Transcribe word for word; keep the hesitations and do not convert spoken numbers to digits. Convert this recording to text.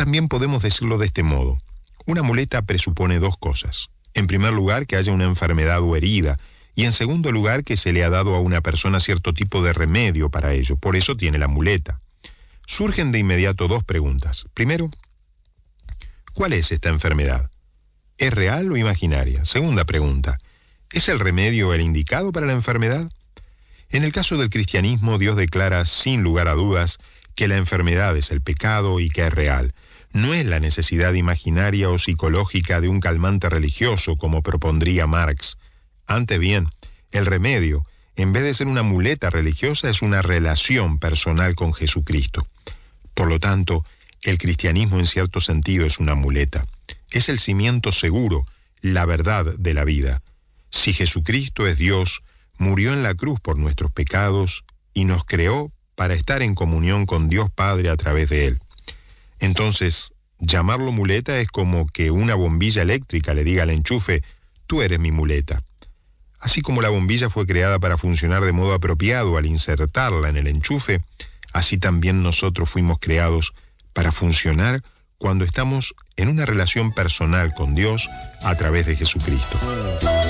también podemos decirlo de este modo. Una muleta presupone dos cosas. En primer lugar, que haya una enfermedad o herida, y en segundo lugar, que se le ha dado a una persona cierto tipo de remedio para ello. Por eso tiene la muleta. Surgen de inmediato dos preguntas. Primero, ¿cuál es esta enfermedad? ¿Es real o imaginaria? Segunda pregunta, ¿es el remedio el indicado para la enfermedad? En el caso del cristianismo, Dios declara sin lugar a dudas que la enfermedad es el pecado y que es real. No es la necesidad imaginaria o psicológica de un calmante religioso, como propondría Marx. Antes bien, el remedio, en vez de ser una muleta religiosa, es una relación personal con Jesucristo. Por lo tanto, el cristianismo en cierto sentido es una muleta. Es el cimiento seguro, la verdad de la vida. Si Jesucristo es Dios, murió en la cruz por nuestros pecados y nos creó para estar en comunión con Dios Padre a través de Él. Entonces, llamarlo muleta es como que una bombilla eléctrica le diga al enchufe, tú eres mi muleta. Así como la bombilla fue creada para funcionar de modo apropiado al insertarla en el enchufe, así también nosotros fuimos creados para funcionar cuando estamos en una relación personal con Dios a través de Jesucristo.